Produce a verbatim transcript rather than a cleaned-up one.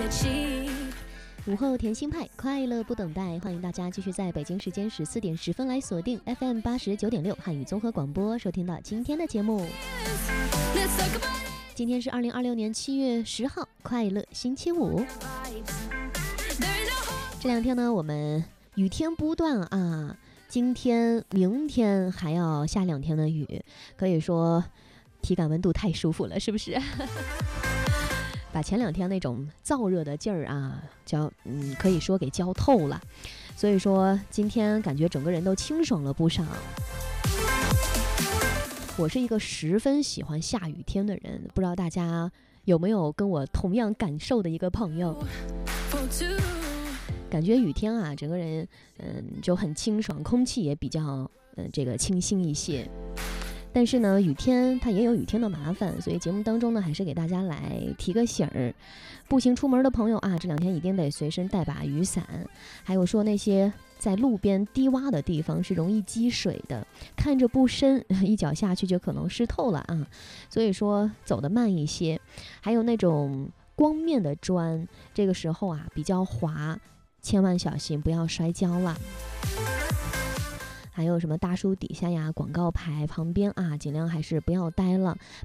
午后甜心派，快乐不等待，欢迎大家继续在北京时间十四点十分来锁定 F M 八十九点六汉语综合广播，收听到今天的节目。今天是二零二六年七月十号，快乐星期五。这两天呢，我们雨天不断啊，今天、明天还要下两天的雨，可以说体感温度太舒服了，是不是？把前两天那种燥热的劲儿啊，浇嗯，可以说给浇透了。所以说今天感觉整个人都清爽了不少。我是一个十分喜欢下雨天的人，不知道大家有没有跟我同样感受的一个朋友？感觉雨天啊，整个人嗯就很清爽，空气也比较嗯这个清新一些。但是呢，雨天它也有雨天的麻烦，所以节目当中呢，还是给大家来提个醒儿。步行出门的朋友啊，这两天一定得随身带把雨伞。还有说那些在路边低洼的地方是容易积水的，看着不深，一脚下去就可能湿透了啊。所以说走得慢一些。还有那种光面的砖，这个时候啊比较滑，千万小心不要摔跤了。还有什么大树底下呀、广告牌旁边啊，尽量还是不要待了，